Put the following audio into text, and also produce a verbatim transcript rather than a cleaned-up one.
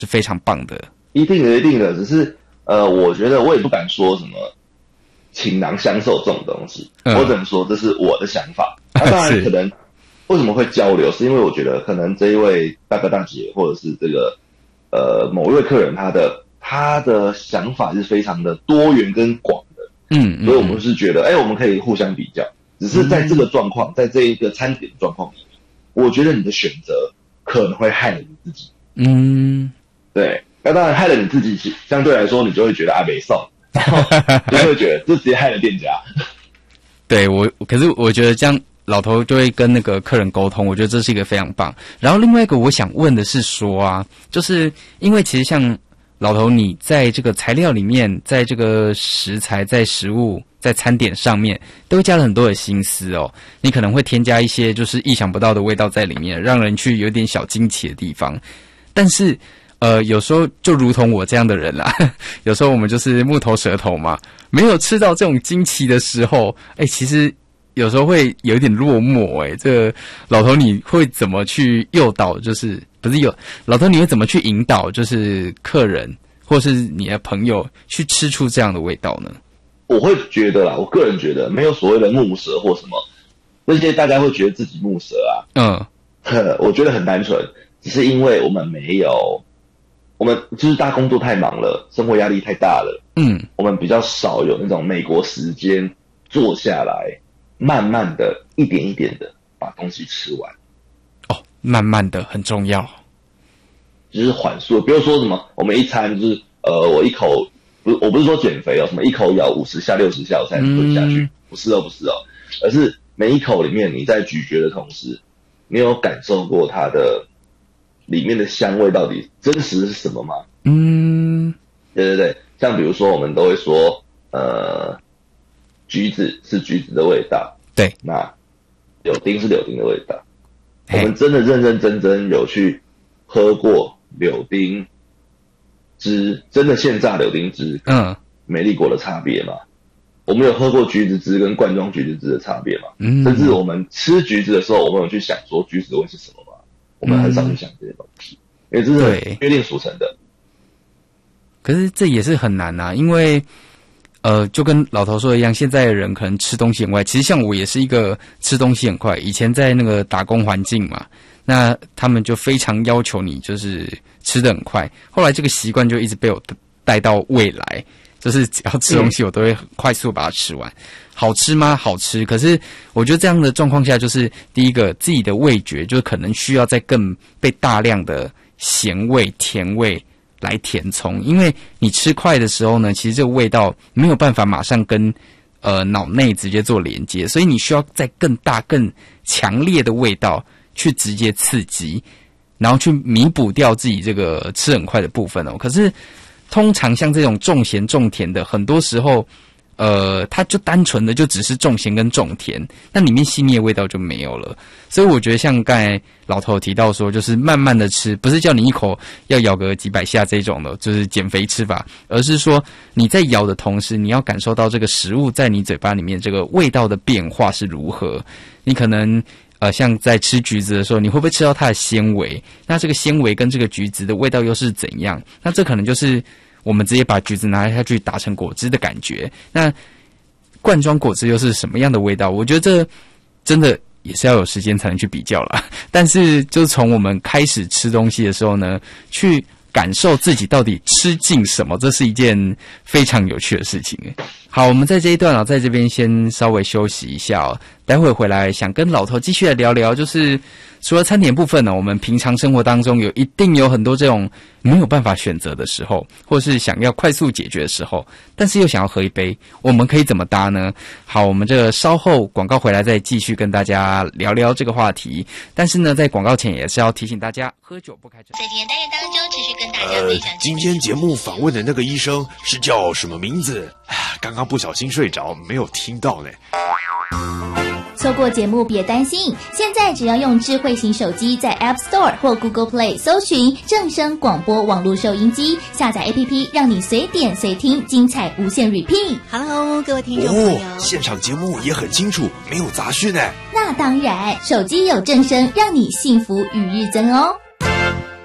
是非常棒的。 一定的，一定的，只是呃，我觉得我也不敢说什么倾囊相授这种东西，嗯、我只能说这是我的想法。那、啊、当然，可能为什么会交流，是因为我觉得可能这一位大哥大姐，或者是这个呃某一位客人，他的他的想法是非常的多元跟广的， 嗯，嗯所以我们是觉得，哎、欸，我们可以互相比较。只是在这个状况，在这一个餐点状况里面，我觉得你的选择可能会害了你自己。 嗯， 对。那当然害了你自己，相对来说你就会觉得啊没送，然后就会觉得就直接害了店家。 对我，可是我觉得这样老头就会跟那个客人沟通，我觉得这是一个非常棒。然后另外一个我想问的是说啊，就是因为其实像老头你在这个材料里面，在这个食材、在食物、在餐点上面，都加了很多的心思哦。你可能会添加一些就是意想不到的味道在里面，让人去有点小惊奇的地方，但是。呃，有时候就如同我这样的人啦，有时候我们就是木头舌头嘛，没有吃到这种惊奇的时候，哎，其实有时候会有一点落寞哎。这个老头你会怎么去诱导？就是不是有老头你会怎么去引导？就是客人或是你的朋友去吃出这样的味道呢？ 我会觉得啦，我个人觉得没有所谓的木舌或什么，那些大家会觉得自己木舌啊， 嗯， 我觉得很单纯，只是因为我们没有。我们就是大家工作太忙了，生活压力太大了， 嗯， 我们比较少有那种美国时间坐下来，慢慢的一点一点的把东西吃完。 哦，慢慢的很重要， 就是缓速，比如说什么，我们一餐就是呃，我一口不是，我不是说减肥哦，什么一口咬五十下、六十下我才能吞下去，嗯、不是哦，不是哦，而是每一口里面你在咀嚼的同时，你有感受过它的。里面的香味到底真实是什么吗？ 嗯， 对对对，像比如说我们都会说，呃，橘子是橘子的味道， 对， 那柳丁是柳丁的味道。我们真的认认真真有去喝过柳丁汁，真的现榨柳丁汁， 嗯， 美丽果的差别吗？我们有喝过橘子汁跟罐装橘子汁的差别吗？ 嗯， 甚至我们吃橘子的时候，我们有去想说橘子味是什么吗？我们很少去想这些东西，因为这是约定俗成的。 可是这也是很难啊，因为呃，就跟老头说的一样，现在的人可能吃东西很快。其实像我也是一个吃东西很快，以前在那个打工环境嘛，那他们就非常要求你就是吃得很快。后来这个习惯就一直被我带到未来，就是只要吃东西我都会很快速把它吃完。嗯，好吃吗？好吃。可是我觉得这样的状况下，就是第一个自己的味觉就可能需要再更被大量的咸味、甜味来填充，因为你吃快的时候呢，其实这个味道没有办法马上跟呃脑内直接做连接，所以你需要再更大、更强烈的味道去直接刺激，然后去弥补掉自己这个吃很快的部分哦。可是通常像这种重咸重甜的，很多时候。呃，它就单纯的就只是重咸跟重甜，那里面细腻的味道就没有了。所以我觉得像刚才老头有提到说，就是慢慢的吃，不是叫你一口要咬个几百下这种的，就是减肥吃法，而是说你在咬的同时，你要感受到这个食物在你嘴巴里面这个味道的变化是如何。你可能呃，像在吃橘子的时候，你会不会吃到它的纤维？那这个纤维跟这个橘子的味道又是怎样？那这可能就是我们直接把橘子拿下去打成果汁的感觉。那罐装果汁又是什么样的味道？我觉得这真的也是要有时间才能去比较啦。但是就从我们开始吃东西的时候呢，去感受自己到底吃进什么，这是一件非常有趣的事情。好，我们在这一段啊，在这边先稍微休息一下哦，待会回来想跟老头继续来聊聊，就是除了餐点部分呢，我们平常生活当中有一定有很多这种没有办法选择的时候，或是想要快速解决的时候，但是又想要喝一杯，我们可以怎么搭呢？好，我们这个稍后广告回来再继续跟大家聊聊这个话题。但是呢，在广告前也是要提醒大家，喝酒不开车。 在今天单元当中，持续跟大家分享。 呃，今天节目访问的那个医生是叫什么名字？刚刚不小心睡着，没有听到呢。 错过节目别担心，现在只要用智慧型手机在 App Store 或 Google Play 搜寻正声广播网络收音机，下载 A P P 让你随点随听，精彩无限 repeat。 Hello， 各位听众朋友， 哦，现场节目也很清楚，没有杂讯呢。 那当然，手机有正声，让你幸福与日增哦。